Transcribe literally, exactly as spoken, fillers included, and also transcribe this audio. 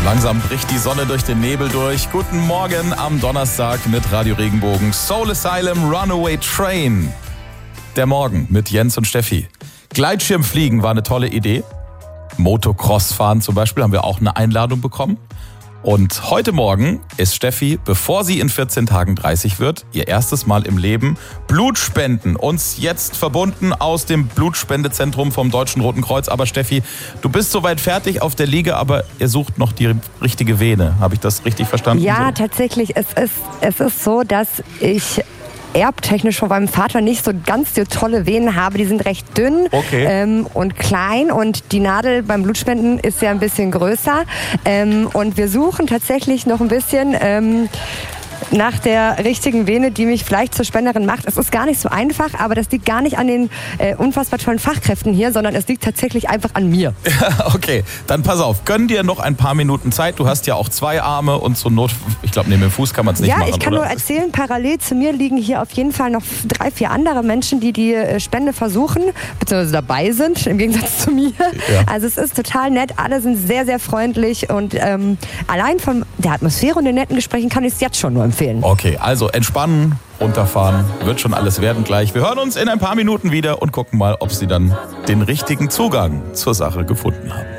langsam bricht die Sonne durch den Nebel durch. Guten Morgen am Donnerstag mit Radio Regenbogen. Soul Asylum, Runaway Train. Der Morgen mit Jens und Steffi. Gleitschirmfliegen war eine tolle Idee. Motocross fahren zum Beispiel haben wir auch eine Einladung bekommen. Und heute Morgen ist Steffi, bevor sie in vierzehn Tagen dreißig wird, ihr erstes Mal im Leben Blut spenden. Uns jetzt verbunden aus dem Blutspendezentrum vom Deutschen Roten Kreuz. Aber Steffi, du bist soweit fertig auf der Liege, aber ihr sucht noch die richtige Vene. Habe ich das richtig verstanden? Ja, so? tatsächlich. Es ist, es ist so, dass ich erbtechnisch von meinem Vater nicht so ganz so tolle Venen habe. Die sind recht dünn okay. ähm, und klein und die Nadel beim Blutspenden ist ja ein bisschen größer. Ähm, und wir suchen tatsächlich noch ein bisschen ähm, nach der richtigen Vene, die mich vielleicht zur Spenderin macht. Es ist gar nicht so einfach, aber das liegt gar nicht an den äh, unfassbar tollen Fachkräften hier, sondern es liegt tatsächlich einfach an mir. Okay, dann pass auf. Gönn dir noch ein paar Minuten Zeit. Du hast ja auch zwei Arme und zur Not, ich glaube, neben dem Fuß kann man es nicht ja, machen. Ja, ich kann oder? nur erzählen, parallel zu mir liegen hier auf jeden Fall noch drei, vier andere Menschen, die die Spende versuchen, beziehungsweise dabei sind, im Gegensatz zu mir. Ja. Also es ist total nett. Alle sind sehr, sehr freundlich und ähm, allein von der Atmosphäre und den netten Gesprächen kann ich es jetzt schon nur empfehlen. Okay, also entspannen, runterfahren, wird schon alles werden gleich. Wir hören uns in ein paar Minuten wieder und gucken mal, ob Sie dann den richtigen Zugang zur Sache gefunden haben.